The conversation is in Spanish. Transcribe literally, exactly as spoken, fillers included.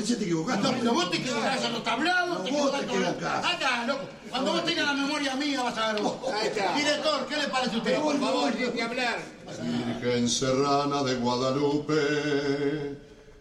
policía te equivocaste. No, pero vos te equivocás en los tablados, No, te vos equivocás te con... equivocás. Anda, loco. Cuando vos tengas la memoria mía vas a ver vos. Ahí está. Director, ¿qué le parece a usted? Pero por favor, ni que hablar. Virgen Serrana de Guadalupe,